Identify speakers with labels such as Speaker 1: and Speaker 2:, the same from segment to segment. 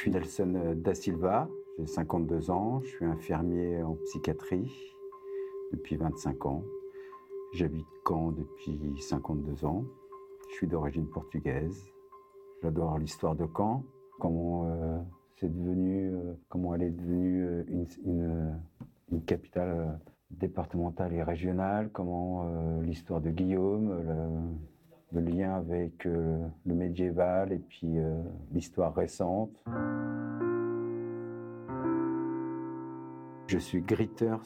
Speaker 1: suis Nelson Da Silva, j'ai 52 ans, je suis infirmier en psychiatrie depuis 25 ans. J'habite Caen depuis 52 ans. Je suis d'origine portugaise. J'adore l'histoire de Caen, comment comment elle est devenue une capitale départementale et régionale, comment l'histoire de Guillaume, le lien avec le médiéval et puis l'histoire récente. Je suis Gritters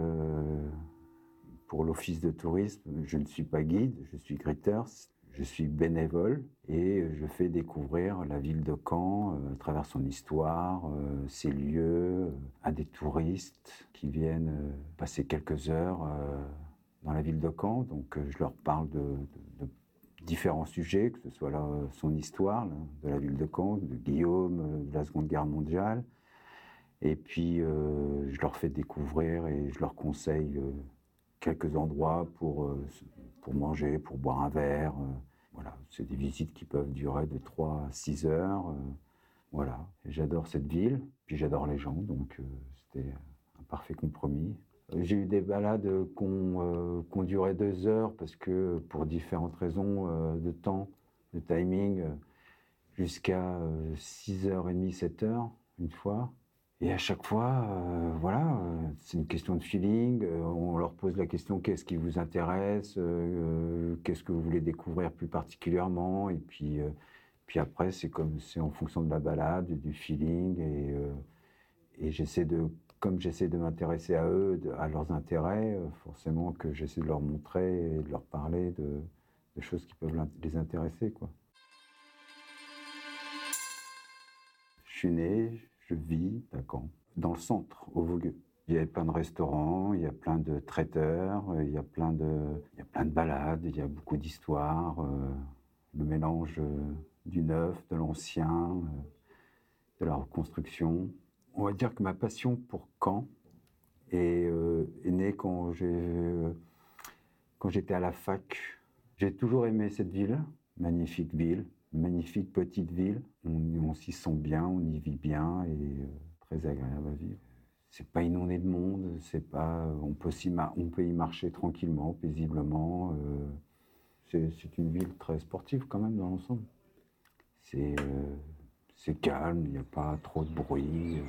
Speaker 1: pour l'office de tourisme. Je ne suis pas guide, je suis Gritters. Je suis bénévole et je fais découvrir la ville de Caen à travers son histoire, ses lieux, à des touristes qui viennent passer quelques heures dans la ville de Caen. Donc je leur parle de différents sujets, que ce soit son histoire de la ville de Caen, de Guillaume, de la Seconde Guerre mondiale. Et puis je leur fais découvrir et je leur conseille quelques endroits pour manger, pour boire un verre. Voilà, c'est des visites qui peuvent durer de 3 à 6 heures. Voilà, et j'adore cette ville, puis j'adore les gens, donc c'était un parfait compromis. J'ai eu des balades qui ont duré 2 heures parce que pour différentes raisons de temps, de timing, jusqu'à 6h30, 7h une fois. Et à chaque fois, c'est une question de feeling. On leur pose la question qu'est-ce qui vous intéresse, qu'est-ce que vous voulez découvrir plus particulièrement. Et puis après, c'est en fonction de la balade, du feeling. Et comme j'essaie de m'intéresser à eux, à leurs intérêts, forcément que j'essaie de leur montrer et de leur parler de choses qui peuvent les intéresser, quoi. Je suis né, je vis à Caen, dans le centre, au Vogueux. Il y a plein de restaurants, il y a plein de traiteurs, il y a plein de balades, il y a beaucoup d'histoires, le mélange du neuf, de l'ancien, de la reconstruction. On va dire que ma passion pour Caen est née quand j'étais à la fac. J'ai toujours aimé cette ville, magnifique petite ville. On s'y sent bien, on y vit bien et très agréable à vivre. C'est pas inondé de monde, on peut y marcher tranquillement, paisiblement. C'est une ville très sportive quand même dans l'ensemble. C'est calme, il n'y a pas trop de bruit.